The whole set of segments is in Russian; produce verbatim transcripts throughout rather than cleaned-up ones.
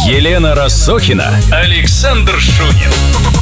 Елена Рассохина, Александр Шунин.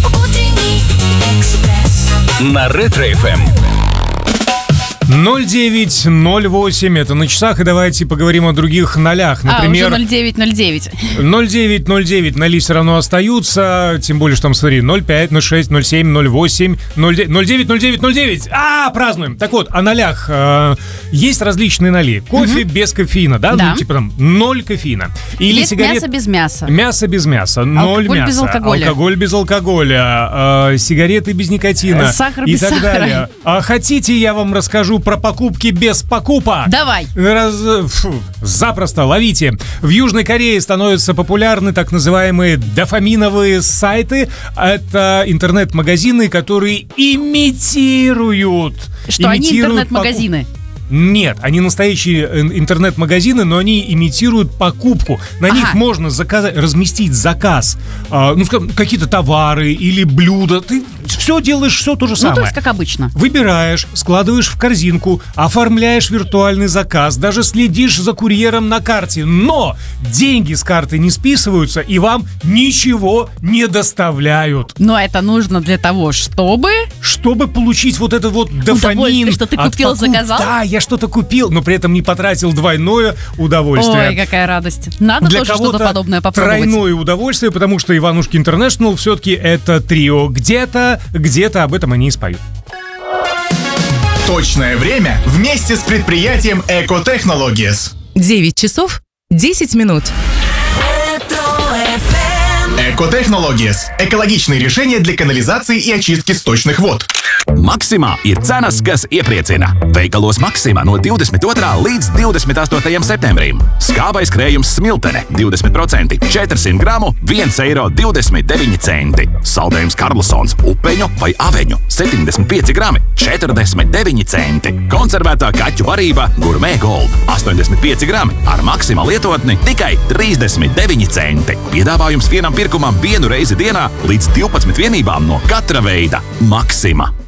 На Ретро-эф эм. ноль девять ноль восемь, это на часах, и давайте поговорим о других нолях. Например, а, уже ноль девять ноль девять. ноль девять ноль девять ноли все равно остаются, тем более, что там, смотри, ноль пять, ноль шесть, ноль семь, ноль восемь, ноль девять, ноль девять, ноль девять, ноль девять. А, празднуем. Так вот, о нолях. Э, есть различные ноли. Кофе угу. без кофеина, да? да? Ну, типа там ноль кофеина. Или есть сигарет... мясо без мяса. Мясо без мяса, ноль алкоголь мяса. без алкоголя. Алкоголь без алкоголя, э, сигареты без никотина. Сахар и без так сахара. далее. А хотите, я вам расскажу про покупки без покупок? Давай. Раз, фу, запросто, ловите. В Южной Корее становятся популярны так называемые дофаминовые сайты. Это интернет-магазины, которые имитируют. Что они интернет-магазины? Покуп... Нет, они настоящие интернет-магазины, но они имитируют покупку. На ага. них можно заказать, разместить заказ, э, ну, скажем, какие-то товары или блюда. Ты все делаешь, все то же самое. Ну, то есть, как обычно. Выбираешь, складываешь в корзинку, оформляешь виртуальный заказ, даже следишь за курьером на карте. Но деньги с карты не списываются, и вам ничего не доставляют. Но это нужно для того, чтобы... Чтобы получить вот этот вот дофамин. Что ты купил, покуп... заказал? Да, я что-то купил, но при этом не потратил двойное удовольствие. Ой, какая радость. Надо Для тоже что-то подобное попробовать. Тройное удовольствие, потому что Иванушки Интернешнл все-таки это трио. Где-то, где-то об этом они и споют. Точное время вместе с предприятием Eco Technologies. девять часов десять минут. Eco Technologies – экологичные решения для канализации и очистки сточных вод. Maksimā ir cenas, kas iepriecina. Veikalos Maksimā no divdesmit otrā līdz divdesmit astotajam septembrim. Skābais krējums Smiltene divdesmit procenti, četrsimt gramu, viens eiro divdesmit deviņi centi. Saldējums Karlsons upeņu vai aveņu septiņdesmit pieci grami, četrdesmit deviņi centi. Konservētā kaķu barība Gourmet Gold astoņdesmit pieci grami ar Maksimā lietotni tikai trīsdesmit deviņi centi. Piedāvājums vienam pirkumam vienu reizi dienā līdz divpadsmit vienībām no katra veida. Maksimā.